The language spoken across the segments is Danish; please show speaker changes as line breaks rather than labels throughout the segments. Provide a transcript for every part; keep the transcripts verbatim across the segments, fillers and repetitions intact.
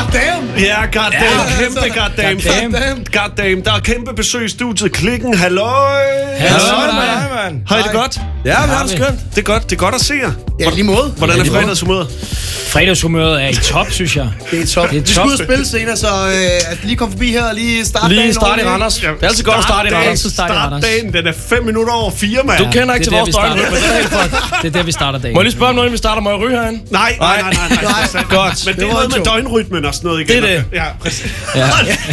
damn!
Ja, god damn. Kæmpe god damn.
God damn.
God damn. Der er kæmpe besøg i studiet. Klikken, halløj.
Halløj, mand.
Har I det godt?
Ja, vi har det skønt.
Det er godt. Det er godt at se jer.
Ja, lige måde.
Hvordan
Ja,
er
lige måde.
fredagshumøret?
Fredagshumøret er i top, synes jeg.
Det er top.
Det er
Vi skal
top.
ud og spille senere, så øh, at lige komme forbi her og lige starte
Lige
dagen
start i
ordentligt.
Randers. Det er altid godt at starte i
dagen.
Randers.
Start i Randers.
Start dagen. Den er fem minutter over fire, mand.
Du kender ikke
Det
til
er
vores
der, vi
døgnrytme. Det er helt fucked.
Det er der, vi starter dagen.
Må jeg lige spørge om noget, inden vi starter? Må jeg ryge herinde?
Nej, nej, nej, nej. nej.
Nej.
Godt.
Men det er
var
noget
en
med
joke.
døgnrytmen og sådan noget igen.
Det er det.
Ja, præcis.
Ja.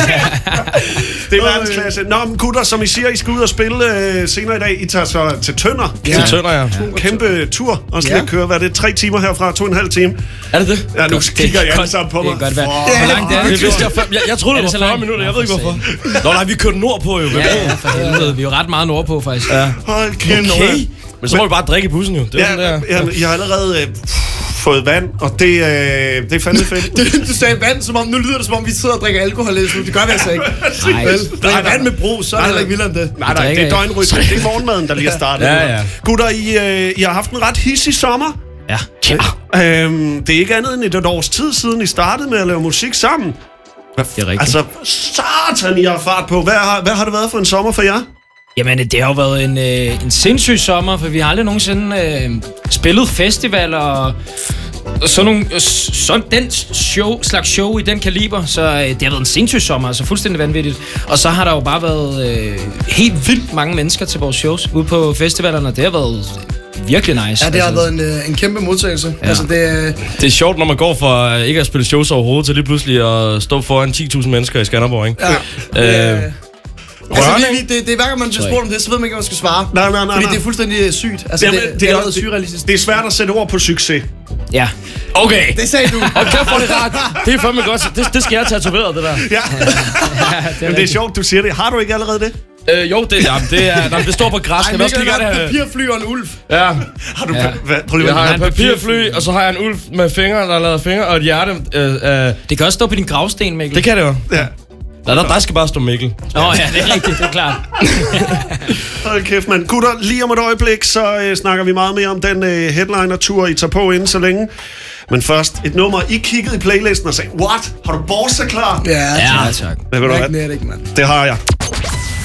Det er verdensklasse. Nå, men gutter, som I siger, I skal ud og spille øh, senere i dag. I tager så til Tønder.
Til Tønder, ja.
Kæmpe tur. Og skal
Ja.
køre, hvad er det, tre timer herfra, to og en halv time.
Er det det?
Ja, nu kigger jeg alle sammen på mig.
Det kan godt være.
For-
Hvor langt er
Det
det?
vidste jeg, før. jeg, jeg troede,
Er
det
det
var
så
fyrre
langt?
minutter. Jeg
Nå,
ved ikke,
for
hvorfor. Nå nej, vi kørte nordpå jo.
Ja, ja, for helvede. Vi er jo ret meget nordpå, faktisk.
Ja.
Hold kæft.
Okay. Men så må vi bare drikke i bussen jo. Det er
Ja,
sådan der.
jeg, jeg har allerede øh, fået vand, og det, øh, det er fandme fedt.
Du, du sagde vand, som om, nu lyder det som om, vi sidder og drikker alkohol. Det gør vi altså ikke.
Nej.
Vel,
Nej,
drikker
nej.
vand med brus, så er det heller ikke vildere end det.
Nej, nej, det er
drikker
døgnrytmen. Det er morgenmaden, der lige er startet.
Ja,
nu.
ja.
Gutter, I, øh, I har haft en ret hissig sommer.
Ja.
Øhm, det er ikke andet end et års tid siden, I startede med at lave musik sammen.
Det er rigtigt.
Altså, satan, I har fart på. Hvad har, hvad har det været for en sommer for jer?
Jamen, det har jo været en, øh, en sindssyg sommer, for vi har aldrig nogensinde øh, spillet festivaler og og sådan, nogle, øh, sådan den show, slags show i den kaliber, så øh, det har været en sindssyg sommer, altså fuldstændig vanvittigt. Og så har der jo bare været øh, helt vildt mange mennesker til vores shows ude på festivalerne, og det har været virkelig nice.
Ja, det har
altså,
været en, øh, en kæmpe modtagelse. Ja. Altså, det, øh,
Det er sjovt, når man går fra øh, ikke at spille shows overhovedet, til lige pludselig at stå foran ti tusind mennesker i Skanderborg, ikke?
ja.
Øh,
Øh, Altså,
Rørning?
vi, vi, det, det er hver gang, man bliver spurgt om det, så ved man ikke, hvad man skal svare.
Nej, nej, nej,
Fordi
nej.
det er fuldstændig sygt. Altså,
Jamen,
det, det, det er allerede
det,
surrealistisk.
det er svært at sætte ord på succes.
Ja.
Okay.
Det sagde du.
Og kæft for det rart. Det er fandme godt. Det, det skal jeg tatovere, det der.
Ja. Jamen, det er sjovt, du siger det. Har du ikke allerede det?
Øh, jo, det, jamen, det, er, jamen, det står på græs.
Ej,
Jeg vil også
Mikkel
lige
har
gøre
et
det her.
papirfly og en ulv.
Ja.
Har du...
Ja.
Hvad? Prøv lige
Jeg
at
har
Nej,
et
en
papirfly, og så har jeg en ulv med fingre, der er lavet fingre, og et hjerte. Øh, øh,
Det kan også stå på din gravsten, Mikkel.
det kan det jo.
Ja.
Der, der, der skal bare stå Mikkel.
Åh oh, ja, det er rigtigt, det er klart.
Hold kæft, mand. Gutter, lige om et øjeblik, så øh, snakker vi meget mere om den øh, headliner-tur, I tager på inden så længe. Men først, et nummer, I kiggede i playlisten og sagde, what? Har du Borsa klar?
Ja,
Ja, tak.
Hvad vil du have?
Magnetic, mand.
Det har jeg.